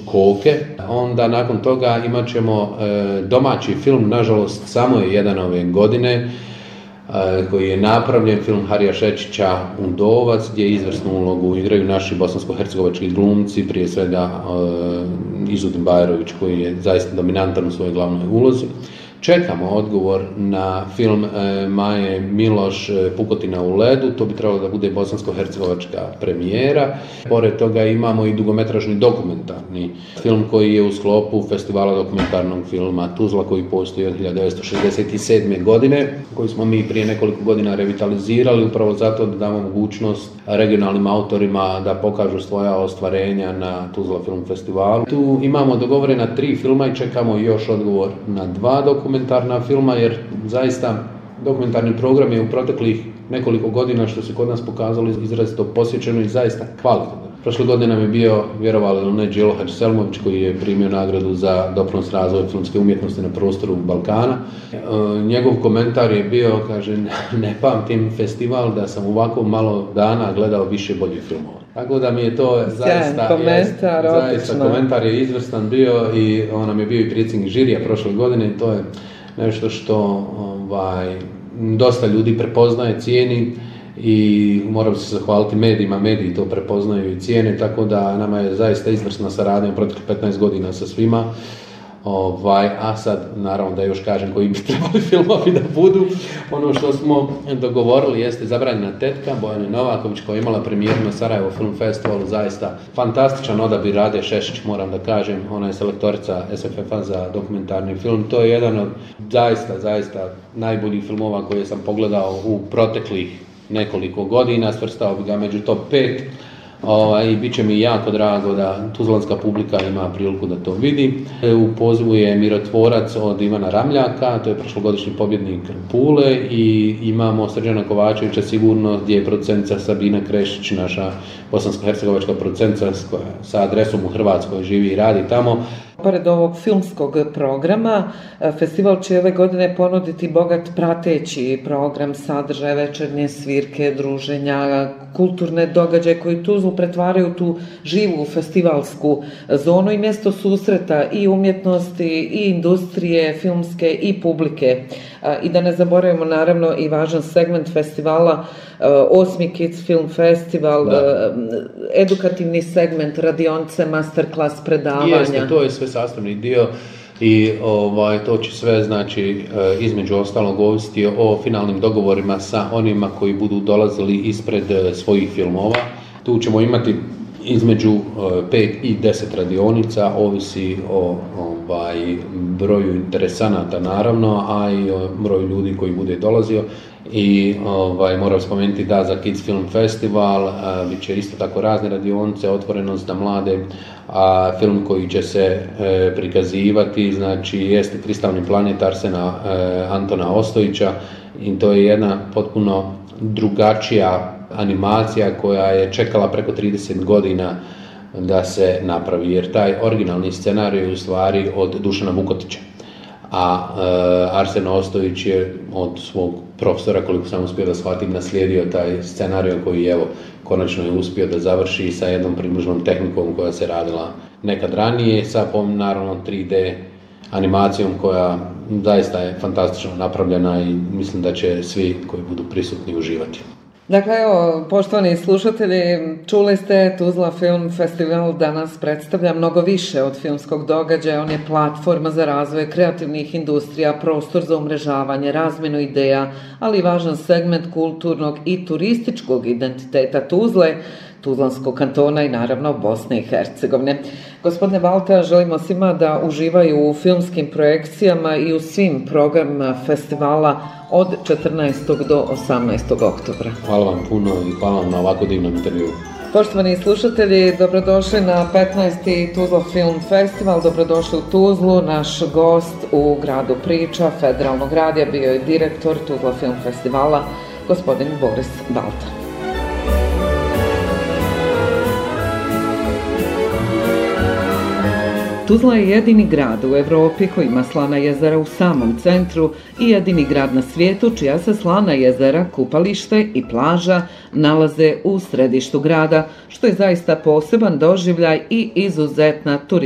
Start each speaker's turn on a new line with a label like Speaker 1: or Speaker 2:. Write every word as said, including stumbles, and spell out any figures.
Speaker 1: Koke. Onda nakon toga imat ćemo domaći film, nažalost samo je jedan ove godine, koji je napravljen, film Harija Šečića Udovac, gdje izvrsnu ulogu igraju naši bosansko-hercegovački glumci, prije svega Izudin Bajrović koji je zaista dominantan u svojoj glavnoj ulozi. Čekamo odgovor na film e, Maje Miloš Pukotina u ledu, to bi trebalo da bude bosansko-hercegovačka premijera. Pored toga imamo i dugometražni dokumentarni film koji je u sklopu festivala dokumentarnog filma Tuzla koji postoji od hiljadu devetsto šezdeset sedme. godine, koji smo mi prije nekoliko godina revitalizirali upravo zato da damo mogućnost regionalnim autorima da pokažu svoja ostvarenja na Tuzla film festivalu. Tu imamo dogovorena tri filma i čekamo još odgovor na dva dokumenta. Dokumentarna filma, jer zaista dokumentarni program je u proteklih nekoliko godina, što se kod nas pokazalo, izrazito posjećeno i zaista kvalitetno. Prošle godine nam je bio, vjerovali ili ne, Đelo Hadžiselmović koji je primio nagradu za doprinos razvoja filmske umjetnosti na prostoru Balkana. E, njegov komentar je bio, kaže, ne pamtim festival da sam ovako malo dana gledao više boljih filmova. Tako da mi je to zaista,
Speaker 2: komentar,
Speaker 1: jest, zaista komentar je izvrstan bio i on nam je bio i predsjednik žirija prošle godine i to je nešto što ovaj, dosta ljudi prepoznaje, cijeni i moram se zahvaliti medijima, mediji to prepoznaju i cijene, tako da nama je zaista izvrsna saradnja proteklih petnaest godina sa svima. Ovaj, a sad, naravno da još kažem koji bi trebali filmovi da budu. Ono što smo dogovorili jeste Zabranjena tetka, Bojane Novaković koja je imala premijeru na Sarajevo Film Festivalu, zaista fantastičan odabir Rade Šešić, moram da kažem, ona je selektorica S F F-a za dokumentarni film. To je jedan od zaista, zaista najboljih filmova koje sam pogledao u proteklih nekoliko godina, svrstao bi ga među top pet. Ovaj, i bit će mi jako drago da tuzlanska publika ima priliku da to vidi. U pozivu je Mirotvorac od Ivana Ramljaka, to je prošlogodišnji pobjednik Pule, i imamo Srđana Kovačevića sigurno, gdje je producentica Sabina Krešić, naša bosansko-hercegovačka producentica sa adresom u Hrvatskoj, živi i radi tamo.
Speaker 2: Pored ovog filmskog programa, festival će ove godine ponuditi bogat prateći program, sadržaje, večernje svirke, druženja, kulturne događaje koji Tuzlu pretvaraju tu živu festivalsku zonu i mjesto susreta i umjetnosti i industrije, filmske i publike. I da ne zaboravimo naravno i važan segment festivala, osmi Kids Film Festival, da. Edukativni segment, radionice, masterclass, predavanja.
Speaker 1: Jeste, to je sve sastavni dio i ovaj, to će sve, znači, između ostalog ovisiti o finalnim dogovorima sa onima koji budu dolazili ispred svojih filmova. Tu ćemo imati između pet i deset radionica, ovisi o ovaj, broju interesanata naravno, a i o broju ljudi koji bude dolazio. I ovaj, moram spomenuti da za Kids Film Festival bit će isto tako razne radionice, otvorenost za mlade, a film koji će se e, prikazivati, znači, jeste Kristalni planet Arsena e, Antona Ostojića i to je jedna potpuno drugačija animacija koja je čekala preko trideset godina da se napravi, jer taj originalni scenarij je u stvari od Dušana Vukotića. A e, Arsen Ostojić je od svog profesora, koliko sam uspio da shvatim, naslijedio taj scenarij koji je, evo, konačno je uspio da završi sa jednom približnom tehnikom koja se radila nekad ranije, sa naravno tri D animacijom koja zaista je fantastično napravljena i mislim da će svi koji budu prisutni uživati.
Speaker 2: Dakle, evo, poštovani slušatelji, čuli ste, Tuzla Film Festival danas predstavlja mnogo više od filmskog događaja. On je platforma za razvoj kreativnih industrija, prostor za umrežavanje, razmjenu ideja, ali i važan segment kulturnog i turističkog identiteta Tuzle, Tuzlanskog kantona i naravno Bosne i Hercegovine. Gospodine Balta, želimo svima da uživaju u filmskim projekcijama i u svim programima festivala od četrnaestog do osamnaestog oktobra.
Speaker 1: Hvala vam puno i hvala vam na ovako divnom intervju.
Speaker 2: Poštovani slušatelji, dobrodošli na petnaesti Tuzla Film Festival, dobrodošli u Tuzlu. Naš gost u gradu Priča, Federalnog radija, bio je direktor Tuzla Film Festivala, gospodin Boris Balta. Tuzla je jedini grad u Evropi koji ima slana jezera u samom centru i jedini grad na svijetu čija se slana jezera, kupalište i plaža nalaze u središtu grada, što je zaista poseban doživljaj i izuzetna turistička